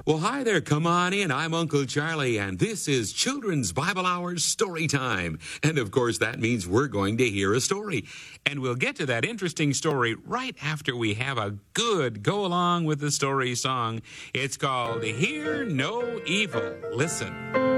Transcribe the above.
Well, hi there. Come on in. I'm Uncle Charlie, and this is Children's Bible Hours Story Time. And of course, that means we're going to hear a story. And we'll get to that interesting story right after we have a good go along with the story song. It's called Hear No Evil. Listen.